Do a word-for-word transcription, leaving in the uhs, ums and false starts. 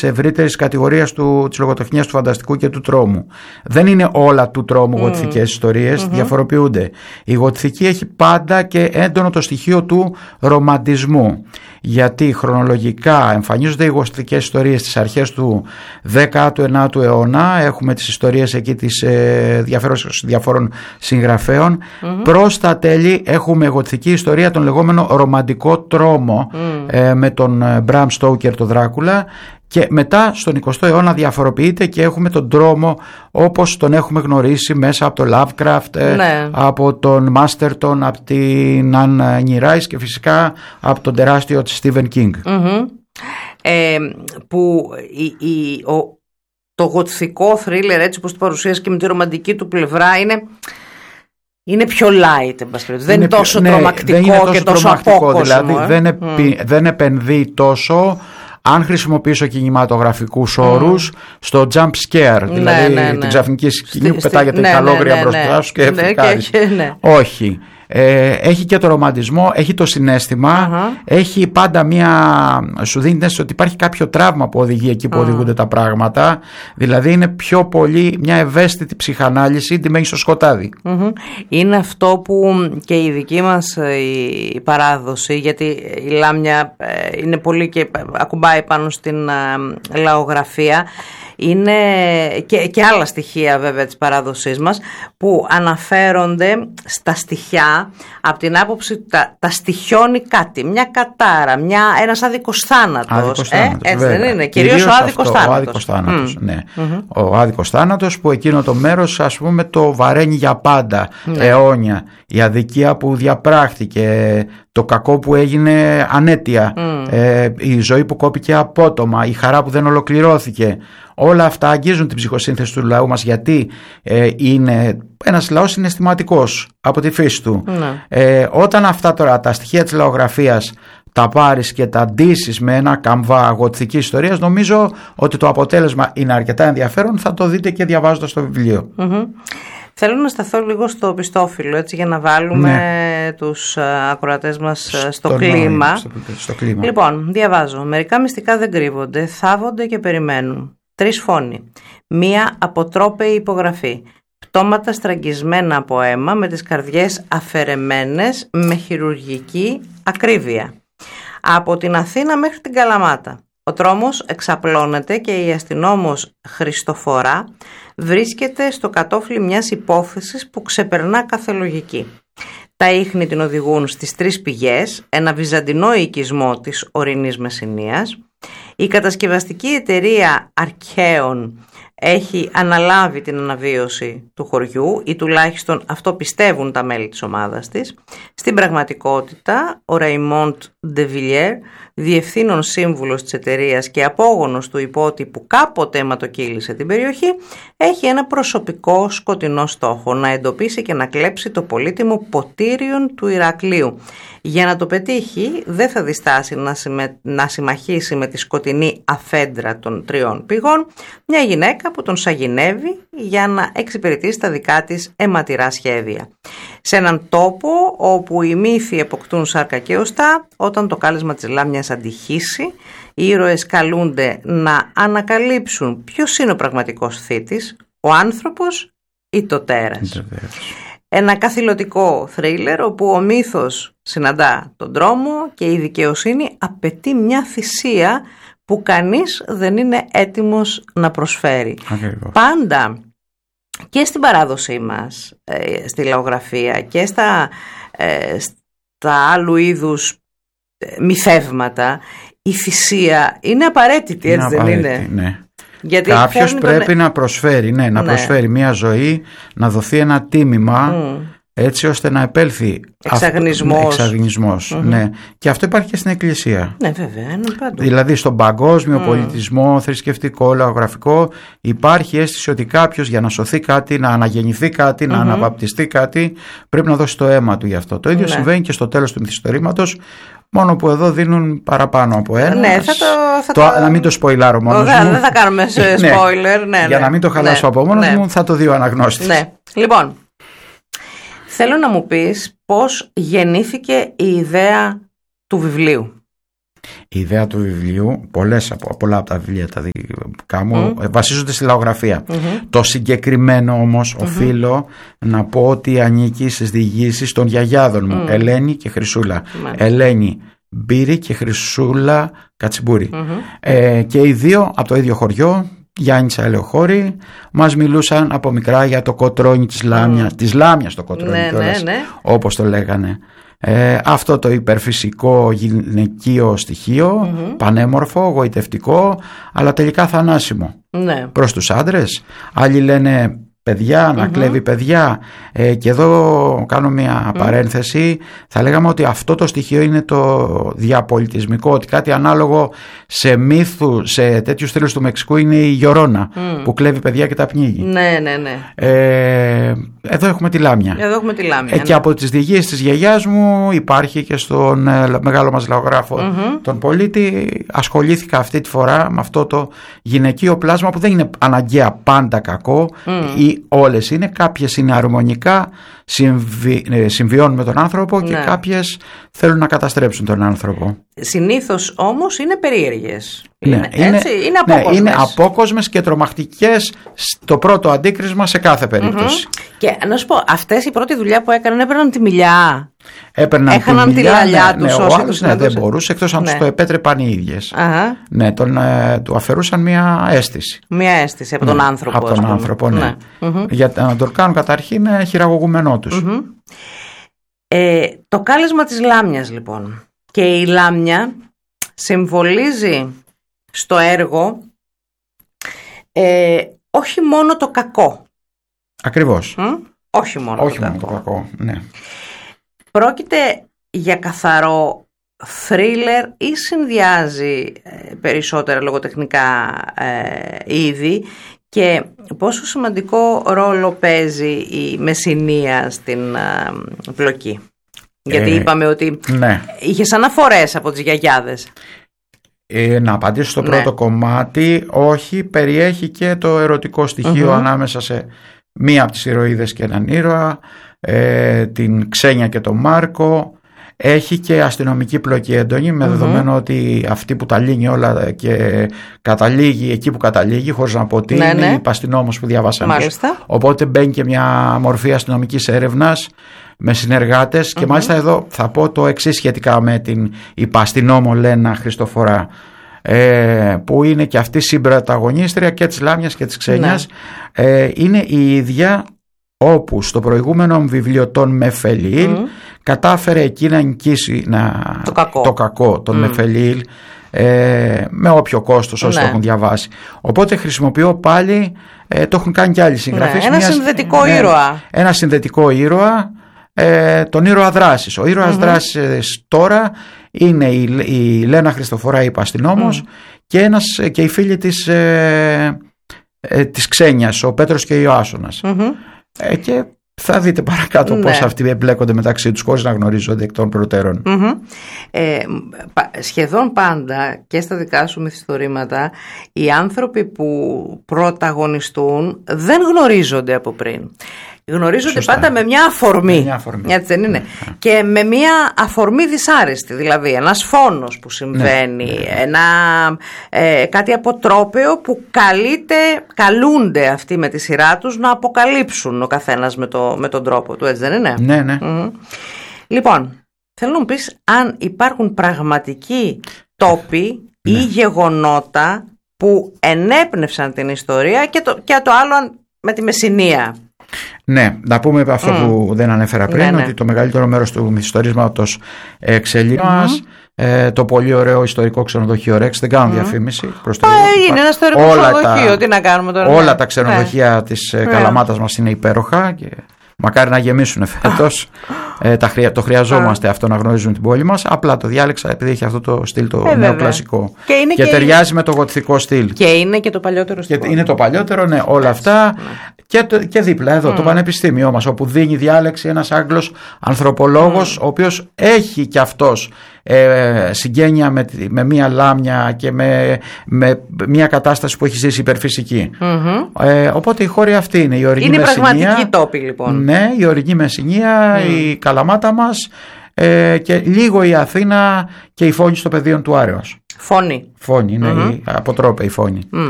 ευρύτερης κατηγορίας του, της λογοτεχνίας του φανταστικού και του τρόμου. Δεν είναι όλα του τρόμου mm. γοτθικές ιστορίες, mm-hmm. διαφοροποιούνται. Η γοτθική έχει πάντα και έντονο το στοιχείο του ρομαντισμού, γιατί χρονολογικά εμφανίζονται οι γοτθικές ιστορίες στις αρχές του δέκατου ενάτου αιώνα. Έχουμε τις ιστορίες εκεί της ε, διαφόρων συγγραφέων. Mm-hmm. Προς τα τέλη έχουμε γοτθική ιστορία, τον λεγόμενο ρομαντικό τρόμο, mm. ε, με τον Μπραμ Στόκερ, τον Δράκουλα, και μετά στον εικοστό αιώνα διαφοροποιείται και έχουμε τον τρόμο όπως τον έχουμε γνωρίσει μέσα από το Lovecraft, ναι. από τον Μάστερτον, από την Αν Νιράις και φυσικά από τον τεράστιο της Στίβεν Κίνγκ. Mm-hmm. ε, που η, η, ο, το γοτθικό θρίλερ, έτσι όπως το παρουσίασε και με τη ρομαντική του πλευρά, είναι... Είναι πιο light, εν πάση περιπτώσει. Δεν είναι τόσο πιο, τρομακτικό, ναι, δεν είναι τόσο και τόσο απόκοσμο. Δηλαδή ε? δεν, επι, mm. δεν επενδύει τόσο, αν χρησιμοποιήσω κινηματογραφικούς όρους, mm. στο jump scare, δηλαδή ναι, ναι, ναι. την ξαφνική σκηνή που πετάγεται ναι, καλόγρια ναι, ναι, μπροστά σου και ναι, φρικάρεις. Ναι. Όχι. Ε, έχει και το ρομαντισμό, έχει το συναίσθημα, uh-huh. έχει πάντα μία, σου δίνει την αίσθηση ότι υπάρχει κάποιο τραύμα που οδηγεί εκεί που uh-huh. οδηγούνται τα πράγματα, δηλαδή είναι πιο πολύ μια ευαίσθητη ψυχανάλυση ντυμένη στο σκοτάδι. Uh-huh. Είναι αυτό που και η δική μας η παράδοση, γιατί η Λάμια είναι πολύ και ακουμπάει πάνω στην λαογραφία, είναι και, και άλλα στοιχεία βέβαια της παράδοσής μας που αναφέρονται στα στοιχιά από την άποψη τα, τα στοιχιώνει κάτι, μια κατάρα, μια, ένας άδικος θάνατος, άδικος ε, θάνατος έτσι βέβαια. δεν είναι, κυρίως, κυρίως ο άδικος αυτό, θάνατος, ο άδικος θάνατος, mm. ναι. Mm-hmm. Ο άδικος θάνατος που εκείνο το μέρος ας πούμε το βαραίνει για πάντα, mm. αιώνια, η αδικία που διαπράχθηκε, το κακό που έγινε ανέτεια, mm. ε, η ζωή που κόπηκε απότομα, η χαρά που δεν ολοκληρώθηκε. Όλα αυτά αγγίζουν την ψυχοσύνθεση του λαού μας, γιατί ε, είναι ένας λαός συναισθηματικός από τη φύση του. Mm. Ε, όταν αυτά τώρα τα στοιχεία της λαογραφίας τα πάρεις και τα ντύσεις με ένα καμβά γοτθικής ιστορίας, νομίζω ότι το αποτέλεσμα είναι αρκετά ενδιαφέρον, θα το δείτε και διαβάζοντας το βιβλίο. Mm-hmm. Θέλω να σταθώ λίγο στο πιστόφυλλο, έτσι, για να βάλουμε ναι. τους ακροατές μας στο, στο, κλίμα. Στο, στο κλίμα. Λοιπόν, διαβάζω. Μερικά μυστικά δεν κρύβονται, θάβονται και περιμένουν. Τρεις φόνοι. Μία αποτρόπαιη υπογραφή. Πτώματα στραγγισμένα από αίμα με τις καρδιές αφαιρεμένες με χειρουργική ακρίβεια. Από την Αθήνα μέχρι την Καλαμάτα. Ο τρόμος εξαπλώνεται και η αστυνόμος Χριστοφορά βρίσκεται στο κατόφλι μιας υπόθεσης που ξεπερνά κάθε λογική. Τα ίχνη την οδηγούν στις τρεις πηγές, ένα βυζαντινό οικισμό της ορεινής Μεσσηνίας. Η κατασκευαστική εταιρεία Αρχαίων έχει αναλάβει την αναβίωση του χωριού, ή τουλάχιστον αυτό πιστεύουν τα μέλη της ομάδας της. Στην πραγματικότητα, ο Ρεϊμόντ Ντεβιλιέρ, διευθύνων σύμβουλος της εταιρείας και απόγονος του υπότη που κάποτε αιματοκύλησε την περιοχή, έχει ένα προσωπικό σκοτεινό στόχο: να εντοπίσει και να κλέψει το πολύτιμο ποτήριον του Ηρακλείου. Για να το πετύχει δεν θα διστάσει να, συμμε... να συμμαχίσει με τη σκοτεινή αφέντρα των τριών πηγών, μια γυναίκα που τον σαγηνεύει για να εξυπηρετήσει τα δικά της αιματηρά σχέδια. Σε έναν τόπο όπου οι μύθοι αποκτούν σάρκα και οστά, όταν το κάλεσμα της Λάμιας αντιχύσει, οι ήρωες καλούνται να ανακαλύψουν ποιος είναι ο πραγματικός θήτης, ο άνθρωπος ή το τέρας. Ένα καθηλωτικό θρίλερ όπου ο μύθος συναντά τον τρόμο και η δικαιοσύνη απαιτεί μια θυσία που κανείς δεν είναι έτοιμος να προσφέρει. Ακριβώς. Πάντα και στην παράδοσή μας, ε, στη λαογραφία και στα, ε, στα άλλου είδους μυθεύματα, η θυσία είναι απαραίτητη, έτσι είναι δεν είναι? Ναι. Γιατί κάποιος πρέπει τον... να προσφέρει, ναι, να ναι. προσφέρει μια ζωή, να δοθεί ένα τίμημα, mm. έτσι ώστε να επέλθει εξαγνισμός. Αυτό, εξαγνισμός mm-hmm. ναι. Και αυτό υπάρχει και στην Εκκλησία. Ναι, βέβαια, είναι παντού. Δηλαδή στον παγκόσμιο mm. πολιτισμό, θρησκευτικό, λαογραφικό, υπάρχει αίσθηση ότι κάποιος για να σωθεί κάτι, να αναγεννηθεί κάτι, mm-hmm. να αναβαπτιστεί κάτι, πρέπει να δώσει το αίμα του γι' αυτό. Το ίδιο ναι. συμβαίνει και στο τέλος του μυθιστορήματος. Μόνο που εδώ δίνουν παραπάνω από ένα. Ναι, θα το, θα το, το... Να μην το σποιλάρω μόνος μου. Δεν θα κάνουμε spoiler. ναι, ναι, για να μην το χαλάσω ναι, από μόνος ναι. μου, θα το δει ο αναγνώστης. Ναι. Λοιπόν, θέλω να μου πεις πώς γεννήθηκε η ιδέα του βιβλίου. Η ιδέα του βιβλίου, πολλές, πολλά από τα βιβλία τα δικά μου, mm. βασίζονται στη λαογραφία. Mm-hmm. Το συγκεκριμένο όμως mm-hmm. οφείλω να πω ότι ανήκει στις διηγήσεις των γιαγιάδων μου, mm. Ελένη και Χρυσούλα. Mm. Ελένη Μπύρη και Χρυσούλα Κατσιμπούρη. Mm-hmm. Ε, και οι δύο από το ίδιο χωριό, Γιάννησα Ελεοχώρη, μας μιλούσαν από μικρά για το κοτρώνι της Λάμιας, mm. της Λάμιας το κοτρώνι, ναι, ναι, ναι. όπως το λέγανε. Ε, αυτό το υπερφυσικό γυναικείο στοιχείο, mm-hmm. πανέμορφο, γοητευτικό, αλλά τελικά θανάσιμο, ναι. προς τους άντρες. Άλλοι λένε παιδιά, να mm-hmm. κλέβει παιδιά, ε, και εδώ κάνω μια mm. παρένθεση. Θα λέγαμε ότι αυτό το στοιχείο είναι το διαπολιτισμικό, ότι κάτι ανάλογο σε μύθου, σε τέτοιους θρύλους του Μεξικού είναι η Γιορώνα mm. που κλέβει παιδιά και τα πνίγει. Ναι, ναι, ναι. Ε, εδώ έχουμε τη Λάμια. Εδώ έχουμε τη Λάμια. Ε, ναι. Και από τις διηγήσεις της γιαγιάς μου υπάρχει και στον ε, μεγάλο μας λαογράφο mm-hmm. τον Πολίτη. Ασχολήθηκα αυτή τη φορά με αυτό το γυναικείο πλάσμα που δεν είναι αναγκαία πάντα κακό mm. ή όλες είναι, κάποιες είναι αρμονικά, συμβι, συμβιώνουν με τον άνθρωπο και ναι. κάποιες θέλουν να καταστρέψουν τον άνθρωπο. Συνήθως όμως είναι περίεργες. Ναι, είναι, είναι, έτσι, είναι απόκοσμες. Ναι, είναι απόκοσμες και τρομακτικές στο πρώτο αντίκρισμα σε κάθε περίπτωση. Mm-hmm. Και να σου πω, αυτές η πρώτη δουλειά που έκαναν έπαιρναν τη μιλιά. Έπαιρναν Έχαναν τη, μιλιά, τη λαλιά ναι, τους. Ναι, ο άλλος ναι, δεν μπορούσε, εκτός αν ναι. τους το επέτρεπαν οι ίδιες. Uh-huh. Ναι, τον, ε, του αφαιρούσαν μια αίσθηση. Μια αίσθηση από ναι, τον άνθρωπο. Από τον άνθρωπο, ναι. ναι. Mm-hmm. Για να τον κάνουν καταρχήν χειραγωγούμενό τους. Mm-hmm. Ε, το κάλεσμα της Λάμιας λοιπόν. Και η Λάμια συμβολίζει στο έργο ε, όχι μόνο το κακό. Ακριβώς. Mm? Όχι μόνο, όχι το, μόνο κακό. το κακό. Ναι. Πρόκειται για καθαρό θρίλερ ή συνδυάζει ε, περισσότερα λογοτεχνικά ε, είδη, και πόσο σημαντικό ρόλο παίζει η Μεσσηνία στην ε, πλοκή. Γιατί ε, είπαμε ότι ναι. είχες αναφορές από τις γιαγιάδες. Ε, να απαντήσω στο ναι. πρώτο κομμάτι. Όχι, περιέχει και το ερωτικό στοιχείο mm-hmm. ανάμεσα σε μία από τις ηρωίδες και έναν ήρωα, ε, την Ξένια και τον Μάρκο. Έχει και αστυνομική πλοκή έντονη, με mm-hmm. δεδομένο ότι αυτή που τα λύνει όλα και καταλήγει εκεί που καταλήγει, χωρίς να πω τι, ναι, είναι ναι. η Παστινόμος που διαβάσαμε. Οπότε μπαίνει και μια μορφή αστυνομικής έρευνας με συνεργάτες mm-hmm. και μάλιστα εδώ θα πω το εξής σχετικά με την Παστινόμο Λένα Χριστοφορά, ε, που είναι και αυτή συμπρωταγωνίστρια και της Λάμιας και της Ξένιας. Ναι. Ε, είναι η ίδια όπου στο προηγούμενο βιβλίο των Μεφελίλ mm. κατάφερε εκεί να νικήσει να, το κακό, το κακό τον mm. Μεφελίλ, ε, με όποιο κόστος όσοι ναι. το έχουν διαβάσει. Οπότε χρησιμοποιώ πάλι, ε, το έχουν κάνει και άλλοι συγγραφείς, ναι, ένα μια, συνδετικό ναι, ήρωα. Ένα συνδετικό ήρωα, ε, τον ήρωα δράσης. Ο ήρωας mm-hmm. δράσης τώρα είναι η, η Λένα Χριστοφορά η Παστινόμος mm. και, ένας, και η φίλη της, ε, ε, της Ξένιας, ο Πέτρος και ο Ιωάσσονας. Mm-hmm. Ε, και θα δείτε παρακάτω ναι. πώς αυτοί εμπλέκονται μεταξύ τους χωρίς να γνωρίζονται εκ των προτέρων. Mm-hmm. Ε, σχεδόν πάντα και στα δικά σου μυθιστορήματα οι άνθρωποι που πρωταγωνιστούν δεν γνωρίζονται από πριν. Γνωρίζονται Σωστά. πάντα με μια αφορμή, με μια αφορμή. Έτσι δεν είναι? Ναι. Και με μια αφορμή δυσάρεστη, δηλαδή ένας φόνος που συμβαίνει, ναι. ένα, ε, κάτι αποτρόπαιο που καλείται, καλούνται αυτοί με τη σειρά τους να αποκαλύψουν ο καθένας με, το, με τον τρόπο του, έτσι δεν είναι? Ναι, ναι. Mm-hmm. Λοιπόν, θέλω να μου πεις αν υπάρχουν πραγματικοί τόποι ναι. ή γεγονότα που ενέπνευσαν την ιστορία και το, και το άλλο με τη Μεσσηνία. Ναι, να πούμε αυτό mm. που δεν ανέφερα πριν, ναι, ναι. ότι το μεγαλύτερο μέρος του μυθιστορίσματος εξελίσσεται μας. Ε, το πολύ ωραίο ιστορικό ξενοδοχείο Ρεξ, δεν κάνω mm. διαφήμιση προς το ε, είναι ένα ιστορικό όλα ξενοδοχείο, τα, τι να κάνουμε τώρα. Όλα ναι. τα ξενοδοχεία yeah. της yeah. Καλαμάτας μας είναι υπέροχα και μακάρι να γεμίσουν φέτος. ε, τα χρεια, το χρειαζόμαστε αυτό να γνωρίζουν την πόλη μας. Απλά το διάλεξα επειδή έχει αυτό το στυλ το ε, νεοκλασικό. Και, είναι και, και ταιριάζει είναι... με το γοτθικό στυλ. Και είναι και το παλιότερο στυλ. Είναι το παλιότερο, ναι, όλα αυτά. Και, το, και δίπλα εδώ mm. το πανεπιστήμιό μας, όπου δίνει διάλεξη ένας Άγγλος ανθρωπολόγος, mm. ο οποίος έχει και αυτός ε, συγγένεια με, με μία Λάμια και με, με μία κατάσταση που έχει ζήσει υπερφυσική. Mm-hmm. Ε, οπότε η χώρη αυτή είναι η ορεινή Μεσσηνία. Είναι πραγματική τόπη λοιπόν. Ναι, η ορεινή Μεσσηνία, mm. η Καλαμάτα μας. ε, και λίγο η Αθήνα και η φόνη στο πεδίο του Άρεος. Φόνη. Φόνη, είναι Mm-hmm. η αποτρόπαιη φόνη. Mm.